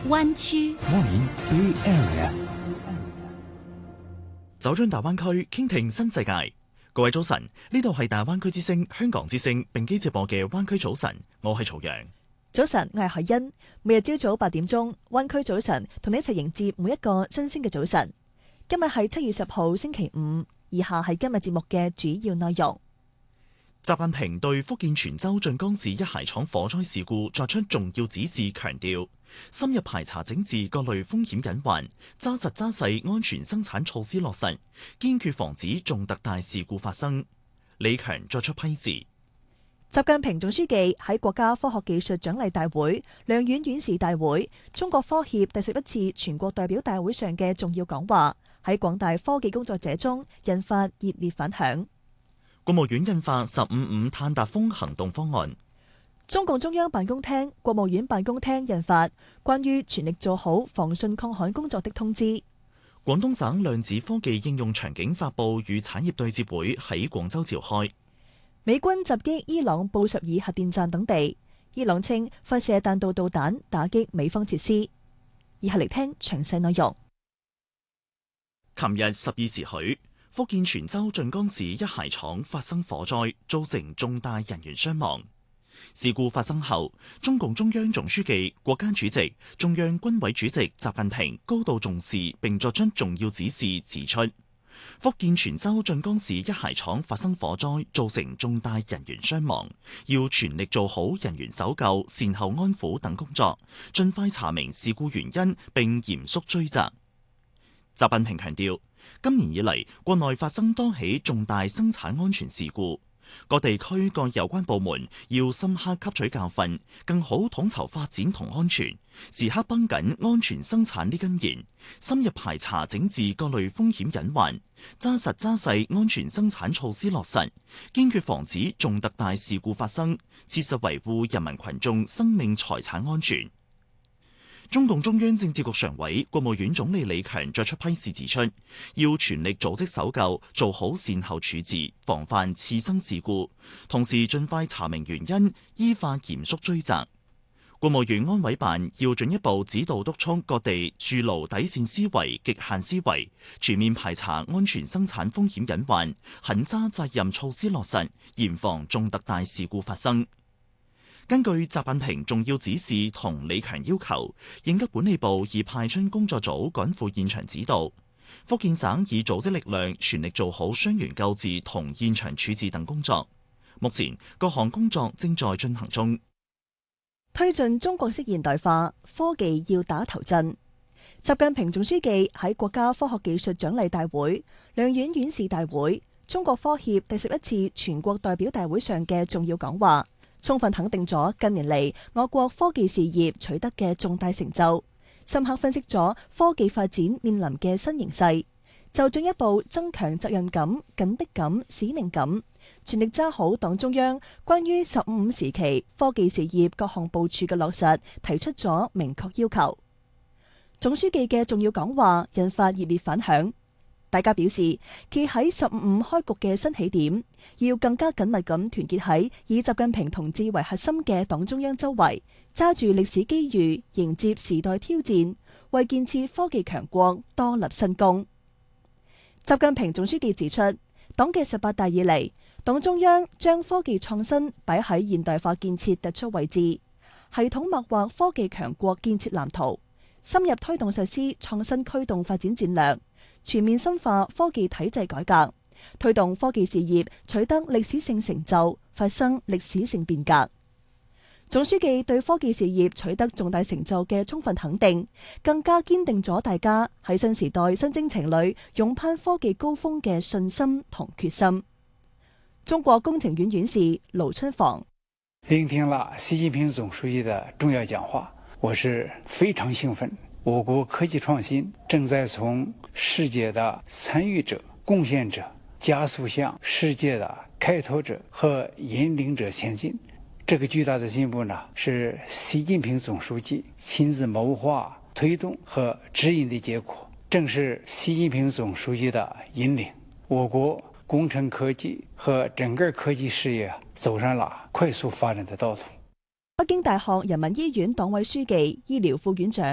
灣區 Morning Bay Area， 走進大灣區，傾聽新世界。各位早晨，呢度係大灣區之聲、香港之聲並機直播嘅灣區早晨，我係曹陽。 早晨，我係海欣。每日朝早8點鐘，灣區早晨同你一齊迎接每一個新鮮嘅早晨。今日係7月10號星期五，以下係今日節目嘅主要內容。 習近平對福建泉州晉江市一鞋廠火災事故作出重要指示，強調深入排查整治各類風險隱患，揸實揸細安全生產措施落實，堅決防止重特大事故發生。李強作出批示。 習近平總書記喺國家科學技術獎勵大會、兩院院士大會、中國科協第11次全國代表大會上嘅重要講話，喺廣大科技工作者中引發熱烈反響。 國務院印發15.5碳達峰行動方案。 中共中央辦公廳、國務院辦公廳印發關於全力做好防汛抗旱工作的通知。 廣東省量子科技應用場景發佈與產業對接會喺廣州召開。 美軍襲擊伊朗布什爾核電站等地，伊朗稱發射彈道導彈打擊美方設施。以下嚟聽詳細內容。 琴日12時許，福建泉州晉江市一鞋廠發生火災，造成重大人員傷亡。事故發生後，中共中央總書記、國家主席、中央軍委主席習近平高度重視並作出重要指示，指出福建泉州晉江市一鞋廠發生火災，造成重大人員傷亡，要全力做好人員搜救、善後安撫等工作，盡快查明事故原因並嚴肅追責。習近平強調，今年以嚟，國內發生多起重大生產安全事故，各地區各有關部門要深刻吸取教訓，更好統籌發展同安全，時刻繃緊安全生產呢根弦，深入排查整治各類風險隱患，揸實揸細安全生產措施落實，堅決防止重特大事故發生，切實維護人民群眾生命財產安全。中共中央政治局常委、國務院總理李強作出批示指出，要全力組織搜救，做好善後處置，防範次生事故，同時盡快查明原因，依法嚴肅追責。國務院安委辦要進一步指導督促各地築牢底線思維、極限思維，全面排查安全生產風險隱患，狠抓責任措施落實，嚴防重特大事故發生。根據習近平重要指示同李強要求，應急管理部已派出工作組趕赴現場指導，福建省已組織力量全力做好傷員救治同現場處置等工作。目前各項工作正在進行中。 推進中國式現代化，科技要打頭陣。習近平總書記喺國家科學技術獎勵大會、兩院院士大會、中國科協第11次全國代表大會上嘅重要講話，充分肯定咗近年嚟我國科技事業取得嘅重大成就，深刻分析咗科技發展面臨嘅新形勢，就進一步增強責任感、緊迫感、使命感，全力揸好黨中央關於15.5時期科技事業各項部署嘅落實提出咗明確要求。總書記嘅重要講話引發熱烈反響。大家表示，企喺15.5開局嘅新起點，要更加緊密咁團結喺以習近平同志為核心嘅黨中央周圍，揸住歷史機遇，迎接時代挑戰，為建設科技強國多立新功。習近平總書記指出，黨嘅18大以嚟，黨中央將科技創新擺喺現代化建設突出位置，系統擘劃科技強國建設藍圖，深入推動實施創新驅動發展戰略，全面深化科技體制改革，推動科技事業取得歷史性成就，發生歷史性變革。總書記對科技事業取得重大成就嘅充分肯定，更加堅定咗大家喺新時代新征程裏勇攀科技高峰嘅信心同決心。中國工程院院士盧春房聆聽了習近平總書記的重要講話，我是非常興奮。我國科技創新正在從世界的參與者、貢獻者加速向世界的開拓者和引領者前進。這個巨大的進步呢，是習近平總書記親自謀劃、推動和指引的結果，正是習近平總書記的引領，我國工程科技和整個科技事業走上了快速發展的道路。 北京大學人民醫院黨委書記、醫療副院長